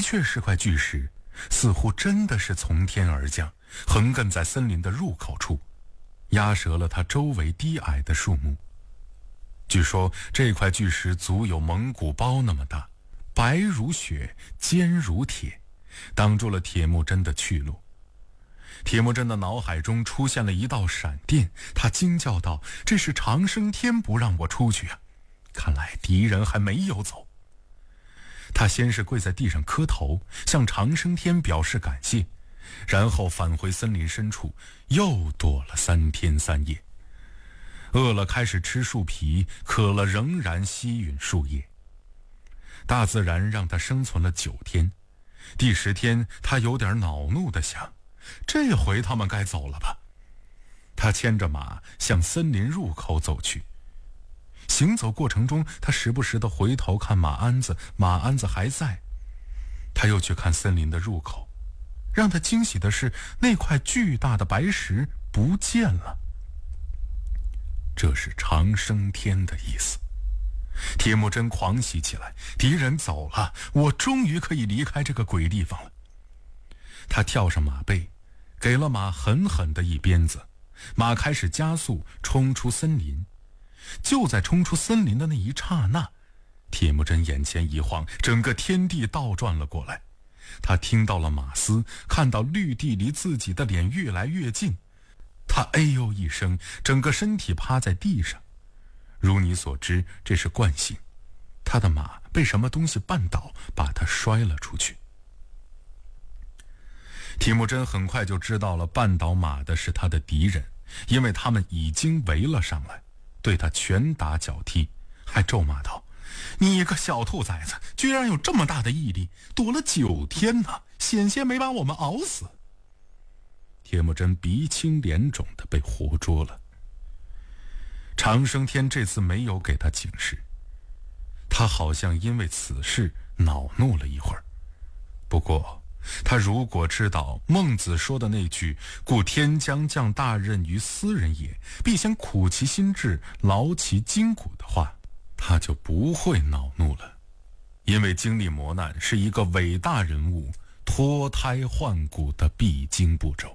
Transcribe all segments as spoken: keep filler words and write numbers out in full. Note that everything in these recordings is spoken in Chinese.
确是块巨石，似乎真的是从天而降，横亘在森林的入口处，压折了它周围低矮的树木。据说这块巨石足有蒙古包那么大，白如雪，坚如铁，挡住了铁木真的去路。铁木真的脑海中出现了一道闪电，他惊叫道：这是长生天不让我出去啊！看来敌人还没有走。他先是跪在地上磕头，向长生天表示感谢，然后返回森林深处，又躲了三天三夜。饿了开始吃树皮，渴了仍然吸吮树叶。大自然让他生存了九天，第十天他有点恼怒地想，这回他们该走了吧。他牵着马向森林入口走去。行走过程中，他时不时地回头看马鞍子，马鞍子还在。他又去看森林的入口，让他惊喜的是，那块巨大的白石不见了。这是长生天的意思。铁木真狂喜起来，敌人走了，我终于可以离开这个鬼地方了。他跳上马背，给了马狠狠的一鞭子，马开始加速冲出森林。就在冲出森林的那一刹那，铁木真眼前一晃，整个天地倒转了过来。他听到了马嘶，看到绿地离自己的脸越来越近。他哎呦一声，整个身体趴在地上。如你所知，这是惯性。他的马被什么东西绊倒，把他摔了出去。铁木真很快就知道了绊倒马的是他的敌人，因为他们已经围了上来，对他拳打脚踢，还咒骂道：你一个小兔崽子，居然有这么大的毅力，躲了九天呢，险些没把我们熬死。铁木真鼻青脸肿的被活捉了。长生天这次没有给他警示，他好像因为此事恼怒了一会儿。不过他如果知道孟子说的那句故天将降大任于斯人也，必先苦其心志，劳其筋骨的话，他就不会恼怒了。因为经历磨难是一个伟大人物脱胎换骨的必经步骤。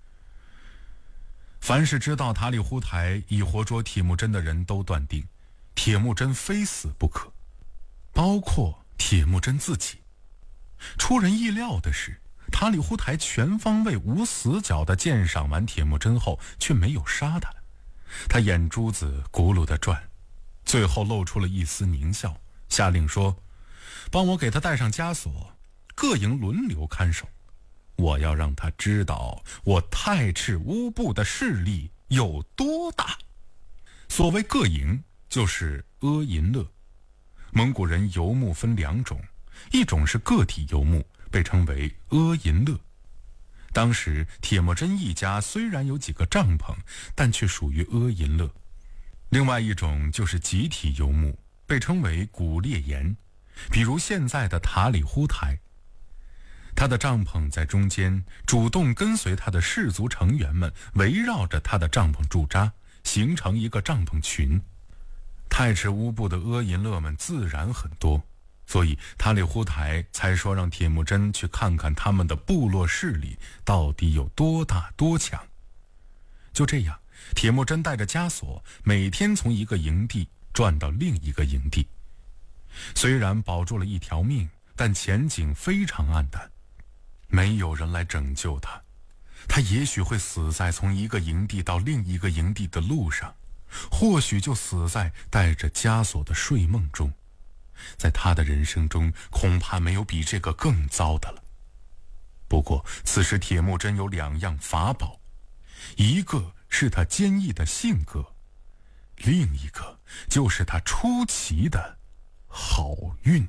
凡是知道塔里忽台已活捉铁木真的人都断定铁木真非死不可，包括铁木真自己。出人意料的是，塔里忽台全方位无死角地鉴赏完铁木真后，却没有杀他。他眼珠子咕噜地转，最后露出了一丝狞笑，下令说：帮我给他戴上枷锁，各营轮流看守。我要让他知道我太赤乌部的势力有多大。所谓各营，就是阿银勒。蒙古人游牧分两种，一种是个体游牧，被称为阿银勒。当时铁木真一家虽然有几个帐篷，但却属于阿银勒。另外一种就是集体游牧，被称为古列岩，比如现在的塔里忽台。他的帐篷在中间，主动跟随他的氏族成员们围绕着他的帐篷驻扎，形成一个帐篷群。太赤乌部的阿银勒们自然很多，所以塔里忽台才说让铁木真去看看他们的部落势力到底有多大多强。就这样，铁木真带着枷锁，每天从一个营地转到另一个营地。虽然保住了一条命，但前景非常暗淡。没有人来拯救他，他也许会死在从一个营地到另一个营地的路上，或许就死在带着枷锁的睡梦中。在他的人生中，恐怕没有比这个更糟的了。不过此时铁木真有两样法宝，一个是他坚毅的性格，另一个就是他出奇的好运。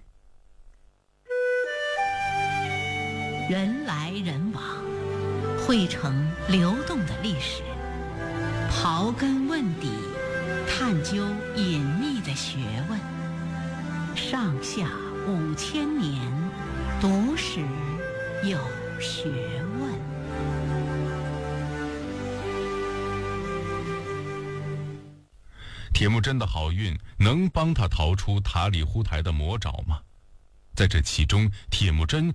人来人往，汇成流动的历史，刨根问底，探究隐秘的学问。上下五千年，读史有学问。 铁木真的好运能帮他逃出塔里忽台的魔爪吗？在这其中，铁木真